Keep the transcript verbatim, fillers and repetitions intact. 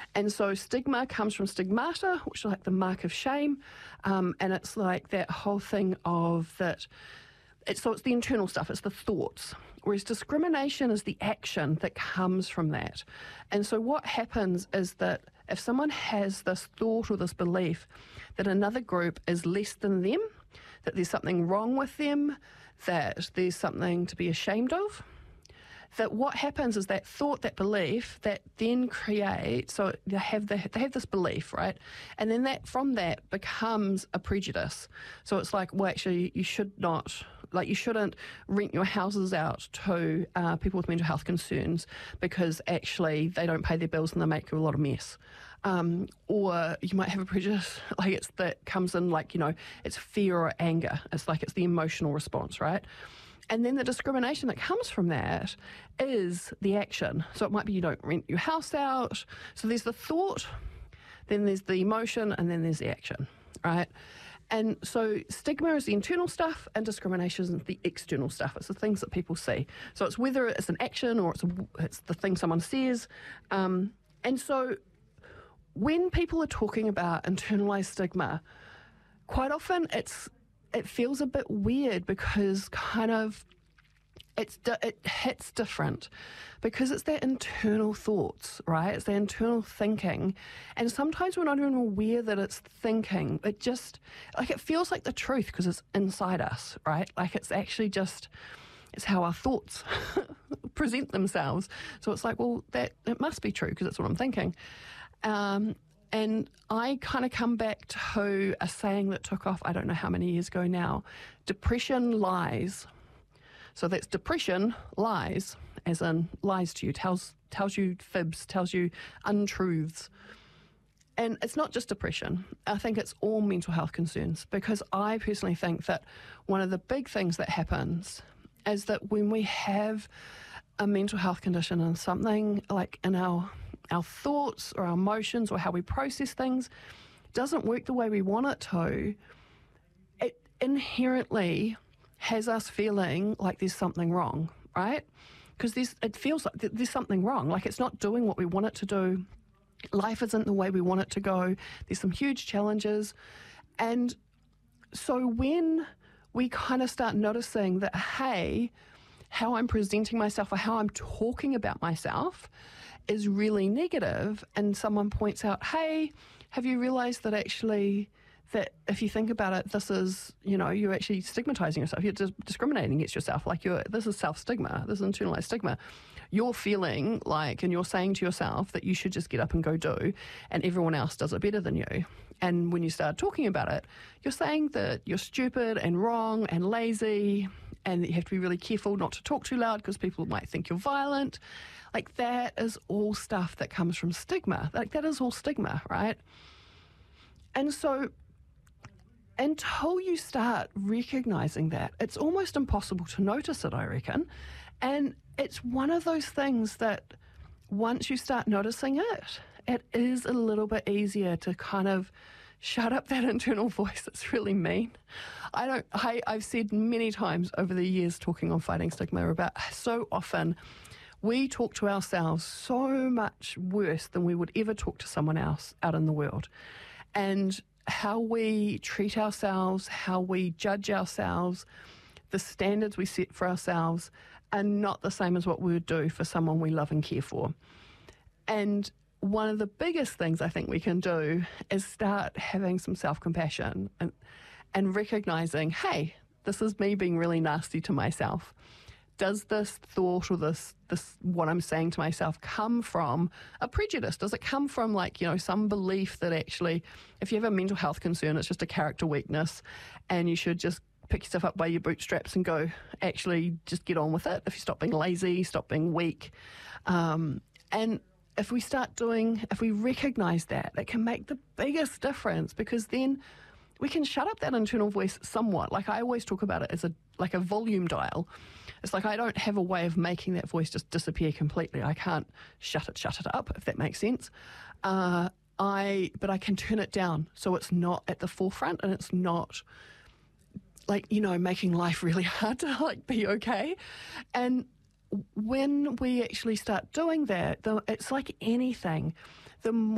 And so stigma comes from stigmata, which is like the mark of shame. Um, and it's like that whole thing of that. It's, so it's the internal stuff, it's the thoughts. Whereas discrimination is the action that comes from that. And so what happens is that if someone has this thought or this belief that another group is less than them, that there's something wrong with them, that there's something to be ashamed of, that what happens is that thought, that belief, that then creates, so they have the, they have this belief, right? And then that from that becomes a prejudice. So it's like, well, actually, you should not, like you shouldn't rent your houses out to uh, people with mental health concerns because actually they don't pay their bills and they make you a lot of mess. Um, or you might have a prejudice, like it's that comes in like, you know, it's fear or anger. It's like it's the emotional response, right? And then the discrimination that comes from that is the action. So it might be you don't rent your house out. So there's the thought, then there's the emotion, and then there's the action, right? And so stigma is the internal stuff and discrimination is the external stuff. It's the things that people see. So it's whether it's an action or it's, a, it's the thing someone says. Um, and so when people are talking about internalized stigma, quite often it's it feels a bit weird because kind of it's it hits different because it's their internal thoughts, right? It's their internal thinking. And sometimes we're not even aware that it's thinking. It just, like it feels like the truth because it's inside us, right? Like it's actually just, it's how our thoughts present themselves. So it's like, well, that it must be true because that's what I'm thinking. Um, And I kind of come back to a saying that took off, I don't know how many years ago now, depression lies. So that's depression lies, as in lies to you, tells tells you fibs, tells you untruths. And it's not just depression. I think it's all mental health concerns because I personally think that one of the big things that happens is that when we have a mental health condition and something like in our our thoughts or our emotions or how we process things doesn't work the way we want it to, it inherently has us feeling like there's something wrong, right? Because there's, it feels like there's something wrong, like it's not doing what we want it to do. Life isn't the way we want it to go. There's some huge challenges. And so when we kind of start noticing that, hey, how I'm presenting myself or how I'm talking about myself is really negative, and someone points out, hey, have you realised that actually that if you think about it, this is, you know, you're actually stigmatising yourself, you're dis- discriminating against yourself, like you're, this is self-stigma, this is internalised stigma. You're feeling like, and you're saying to yourself that you should just get up and go do, and everyone else does it better than you. And when you start talking about it, you're saying that you're stupid and wrong and lazy, and that you have to be really careful not to talk too loud because people might think you're violent. Like that is all stuff that comes from stigma. Like that is all stigma, right? And so until you start recognising that, it's almost impossible to notice it, I reckon. And it's one of those things that once you start noticing it, it is a little bit easier to kind of shut up that internal voice that's really mean. I don't, I, I've said many times over the years talking on Fighting Stigma about so often we talk to ourselves so much worse than we would ever talk to someone else out in the world. And how we treat ourselves, how we judge ourselves, the standards we set for ourselves are not the same as what we would do for someone we love and care for. And one of the biggest things I think we can do is start having some self-compassion and, and recognising, hey, this is me being really nasty to myself. Does this thought or this, this what I'm saying to myself come from a prejudice? Does it come from like, you know, some belief that actually if you have a mental health concern, it's just a character weakness and you should just pick yourself up by your bootstraps and go, actually just get on with it. If you stop being lazy, stop being weak. Um, and if we start doing, if we recognise that, it can make the biggest difference because then we can shut up that internal voice somewhat. Like I always talk about it as a like a volume dial. It's like I don't have a way of making that voice just disappear completely. I can't shut it, shut it up, if that makes sense. Uh, I, but I can turn it down so it's not at the forefront and it's not like, you know, making life really hard to like be okay. And when we actually start doing that, the, it's like anything. The more